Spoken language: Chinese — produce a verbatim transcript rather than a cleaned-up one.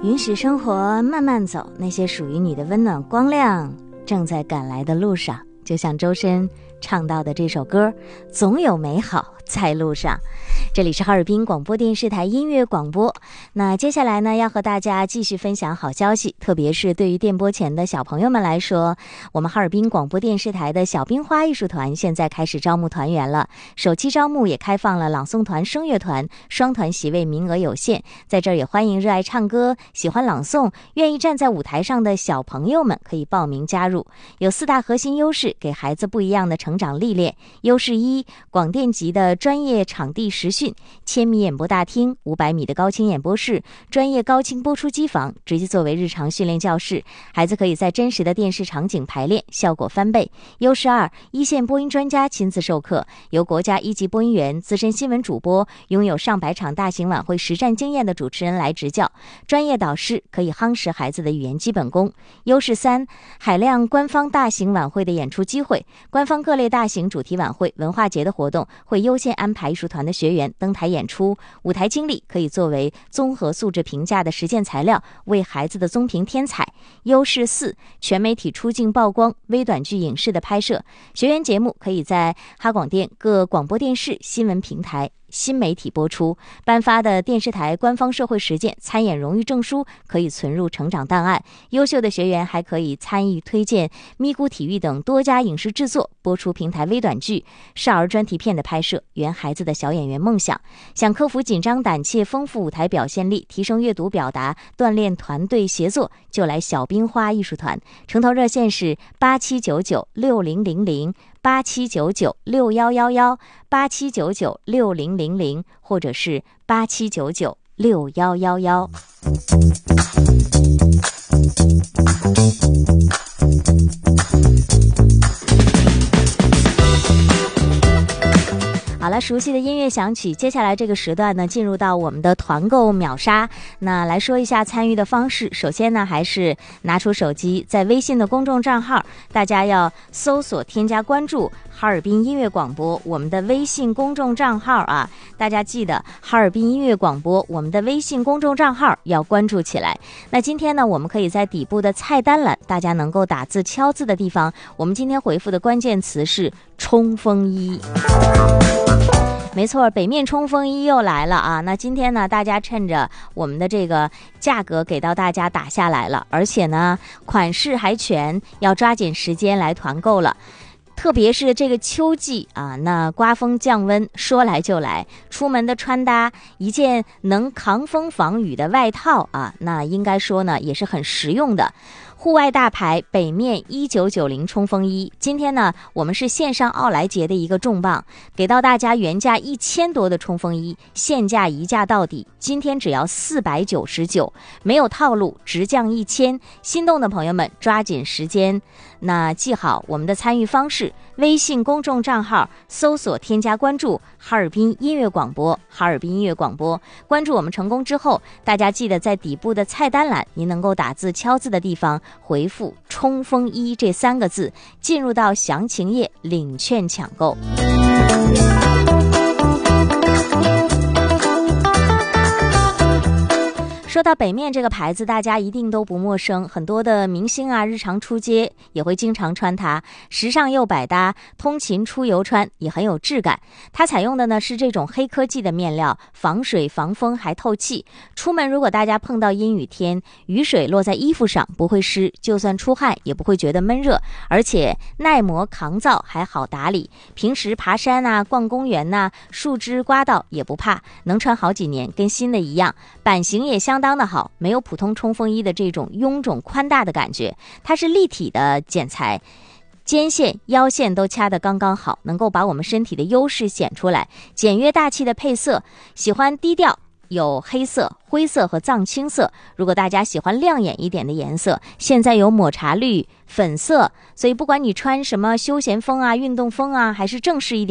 允许生活慢慢走，那些属于你的温暖光亮正在赶来的路上。就像周深唱到的这首歌，总有美好在路上。这里是哈尔滨广播电视台音乐广播。那接下来呢，要和大家继续分享好消息，特别是对于电波前的小朋友们来说，我们哈尔滨广播电视台的小冰花艺术团现在开始招募团员了。首期招募也开放了朗诵团、声乐团，双团席位名额有限。在这儿也欢迎热爱唱歌、喜欢朗诵、愿意站在舞台上的小朋友们可以报名加入。有四大核心优势，给孩子不一样的成长历练。优势一，广电级的专业场地实训，千米演播大厅、五百米的高清演播室、专业高清播出机房，直接作为日常训练教室，孩子可以在真实的电视场景排练，效果翻倍。优势二，一线播音专家亲自授课，由国家一级播音员、资深新闻主播、拥有上百场大型晚会实战经验的主持人来执教，专业导师可以夯实孩子的语言基本功。优势三，海量官方大型晚会的演出机会，官方各类大型主题晚会、文化节的活动会优先安排艺术团的学员登台演出，舞台经历可以作为综合素质评价的实践材料，为孩子的综评添彩。优势四，全媒体出镜曝光、微短剧影视的拍摄，学员节目可以在哈广电各广播电视新闻平台新媒体播出，颁发的电视台官方社会实践参演荣誉证书可以存入成长档案。优秀的学员还可以参与推荐咪咕体育等多家影视制作，播出平台微短剧、少儿专题片的拍摄，圆孩子的小演员梦想。想克服紧张胆怯，丰富舞台表现力，提升阅读表达，锻炼团队协作，就来小冰花艺术团。城头热线是八七九九六零零零八七九九六一一一八七九九六零零零，或者是八七九九六一一一。好了，熟悉的音乐响起，接下来这个时段呢，进入到我们的团购秒杀。那来说一下参与的方式。首先呢，还是拿出手机，在微信的公众账号，大家要搜索添加关注哈尔滨音乐广播，我们的微信公众账号啊，大家记得哈尔滨音乐广播，我们的微信公众账号要关注起来。那今天呢，我们可以在底部的菜单栏，大家能够打字敲字的地方，我们今天回复的关键词是冲锋衣。没错，北面冲锋衣又来了啊！那今天呢，大家趁着我们的这个价格给到大家打下来了，而且呢，款式还全，要抓紧时间来团购了。特别是这个秋季啊，那刮风降温说来就来，出门的穿搭一件能抗风防雨的外套啊，那应该说呢也是很实用的。户外大牌北面一九九零冲锋衣，今天呢我们是线上奥莱节的一个重磅，给到大家原价一千多的冲锋衣，现价一价到底，今天只要四百九十九，没有套路，直降一千。心动的朋友们抓紧时间，那记好我们的参与方式，微信公众账号搜索添加关注哈尔滨音乐广播，哈尔滨音乐广播。关注我们成功之后，大家记得在底部的菜单栏，您能够打字敲字的地方回复冲锋衣这三个字，进入到详情页领券抢购。说到北面这个牌子，大家一定都不陌生，很多的明星啊，日常出街也会经常穿它，时尚又百搭，通勤出游穿也很有质感。它采用的呢是这种黑科技的面料，防水防风还透气。出门如果大家碰到阴雨天，雨水落在衣服上不会湿，就算出汗也不会觉得闷热，而且耐磨抗燥还好打理。平时爬山啊、逛公园呐、啊，树枝刮到也不怕，能穿好几年，跟新的一样。版型也相当的好，没有普通冲锋衣的这种臃肿宽大的感觉，它是立体的剪裁，肩线腰线都掐得刚刚好，能够把我们身体的优势显出来。简约大气的配色，喜欢低调有黑色、灰色和藏青色，如果大家喜欢亮眼一点的颜色，现在有抹茶绿、粉色，所以不管你穿什么休闲风啊、运动风啊，还是正式一点